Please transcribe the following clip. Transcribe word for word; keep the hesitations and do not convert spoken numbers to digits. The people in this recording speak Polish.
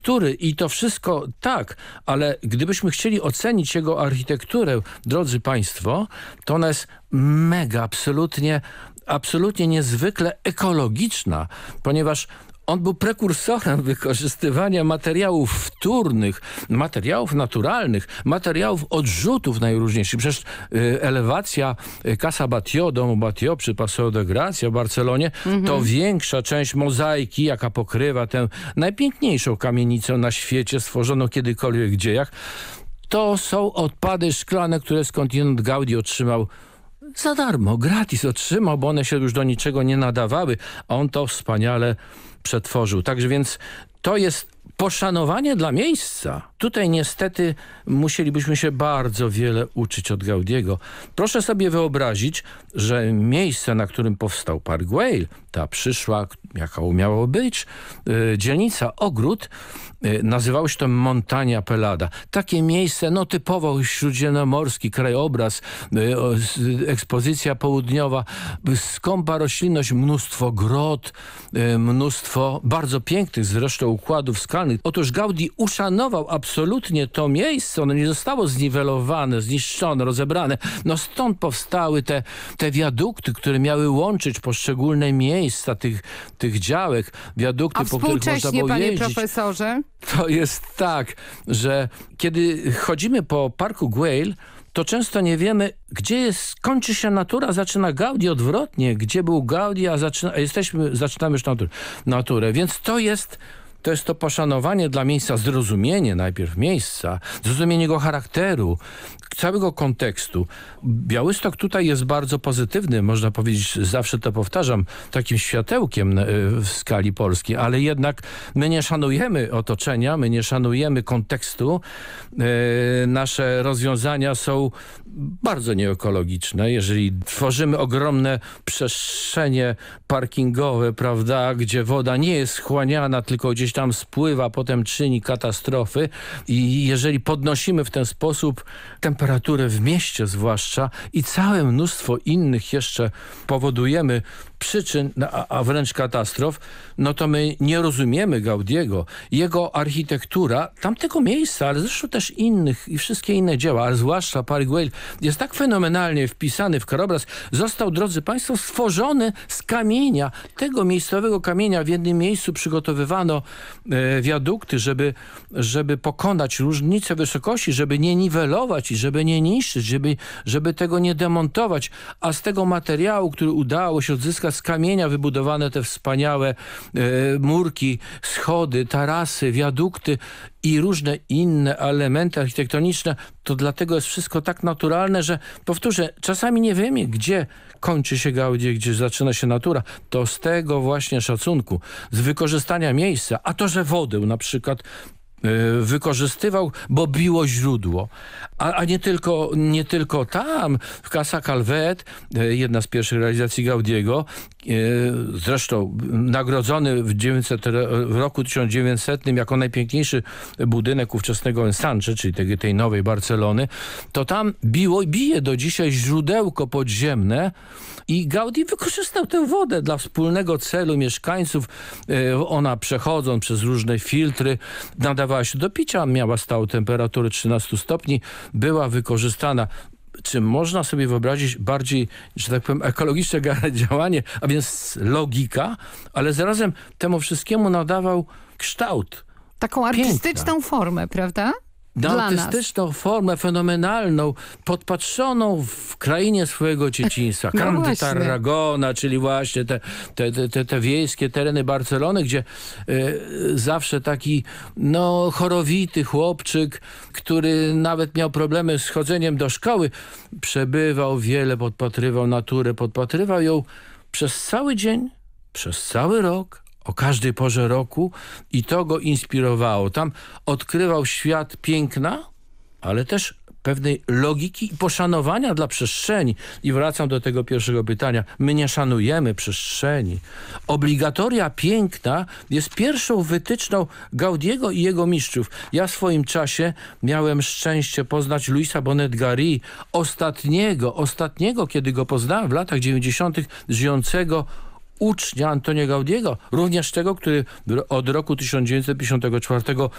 architektury i to wszystko tak, ale gdybyśmy chcieli ocenić jego architekturę, drodzy państwo, to ona jest mega, absolutnie, absolutnie niezwykle ekologiczna, ponieważ on był prekursorem wykorzystywania materiałów wtórnych, materiałów naturalnych, materiałów odrzutów najróżniejszych. Przecież y, elewacja y, Casa Batlló, domu Batlló przy Paseo de Gracia w Barcelonie, mhm. to większa część mozaiki, jaka pokrywa tę najpiękniejszą kamienicę na świecie, stworzoną kiedykolwiek w dziejach. To są odpady szklane, które skądinąd Gaudí otrzymał za darmo, gratis otrzymał, bo one się już do niczego nie nadawały, a on to wspaniale przetworzył. Także więc to jest poszanowanie dla miejsca. Tutaj niestety musielibyśmy się bardzo wiele uczyć od Gaudiego. Proszę sobie wyobrazić, że miejsce, na którym powstał Park Güell, ta przyszła, jaka miało być, yy, dzielnica, ogród, yy, nazywało się to Montania Pelada. Takie miejsce, no typowo śródziemnomorski krajobraz, yy, ekspozycja południowa, skąpa roślinność, mnóstwo grot, yy, mnóstwo bardzo pięknych zresztą układów skalnych. Otóż Gaudí uszanował absolutnie to miejsce, ono nie zostało zniwelowane, zniszczone, rozebrane. No stąd powstały te, te wiadukty, które miały łączyć poszczególne miejsca tych, tych działek, wiadukty, A po których można było panie jeździć. profesorze? To jest tak, że kiedy chodzimy po Parku Güell, to często nie wiemy, gdzie jest, kończy się natura, zaczyna Gaudí, odwrotnie, gdzie był Gaudí, a, zaczyna, a jesteśmy, zaczynamy już naturę, naturę. Więc to jest To jest to poszanowanie dla miejsca, zrozumienie najpierw miejsca, zrozumienie jego charakteru, całego kontekstu. Białystok tutaj jest bardzo pozytywny, można powiedzieć, zawsze to powtarzam, takim światełkiem w skali Polski, ale jednak my nie szanujemy otoczenia, my nie szanujemy kontekstu. Nasze rozwiązania są bardzo nieekologiczne. Jeżeli tworzymy ogromne przestrzenie parkingowe, prawda, gdzie woda nie jest schłaniana, tylko gdzieś tam spływa, potem czyni katastrofy i jeżeli podnosimy w ten sposób temperaturę w mieście zwłaszcza i całe mnóstwo innych jeszcze powodujemy przyczyn, a, a wręcz katastrof, no to my nie rozumiemy Gaudiego. Jego architektura tamtego miejsca, ale zresztą też innych i wszystkie inne dzieła, ale zwłaszcza Park Güell, jest tak fenomenalnie wpisany w krajobraz. Został, drodzy państwo, stworzony z kamienia, tego miejscowego kamienia. W jednym miejscu przygotowywano e, wiadukty, żeby, żeby pokonać różnice wysokości, żeby nie niwelować i żeby nie niszczyć, żeby, żeby tego nie demontować. A z tego materiału, który udało się odzyskać z kamienia, wybudowane te wspaniałe e, murki, schody, tarasy, wiadukty i różne inne elementy architektoniczne, to dlatego jest wszystko tak naturalne, że powtórzę, czasami nie wiemy, gdzie kończy się Gaudí, gdzie zaczyna się natura. To z tego właśnie szacunku, z wykorzystania miejsca, a to, że wodę na przykład wykorzystywał, bo biło źródło. A, a nie, tylko, nie tylko tam, w Casa Calvet, jedna z pierwszych realizacji Gaudiego, zresztą nagrodzony w, w roku tysiąc dziewięćsetnym jako najpiękniejszy budynek ówczesnego Ensanche, czyli tej, tej nowej Barcelony, to tam biło i bije do dzisiaj źródełko podziemne i Gaudí wykorzystał tę wodę dla wspólnego celu mieszkańców. Ona, przechodząc przez różne filtry, nadawała się do picia, miała stałą temperaturę trzynaście stopni, była wykorzystana. Czy można sobie wyobrazić bardziej, że tak powiem, ekologiczne działanie, a więc logika, ale zarazem temu wszystkiemu nadawał kształt. Taką artystyczną piękna. formę, prawda? Na artystyczną formę fenomenalną, podpatrzoną w krainie swojego dzieciństwa. No Camp de właśnie. Tarragona, czyli właśnie te, te, te, te, te wiejskie tereny Barcelony, gdzie y, zawsze taki no, chorowity chłopczyk, który nawet miał problemy z chodzeniem do szkoły, przebywał wiele, podpatrywał naturę, podpatrywał ją przez cały dzień, przez cały rok, o każdej porze roku i to go inspirowało. Tam odkrywał świat piękna, ale też pewnej logiki i poszanowania dla przestrzeni. I wracam do tego pierwszego pytania. My nie szanujemy przestrzeni. Obligatoria piękna jest pierwszą wytyczną Gaudiego i jego mistrzów. Ja w swoim czasie miałem szczęście poznać Luisa Bonet-Gary, ostatniego, ostatniego, kiedy go poznałem w latach dziewięćdziesiątych, żyjącego ucznia Antonio Gaudiego, również tego, który od roku tysiąc dziewięćset pięćdziesiątego czwartego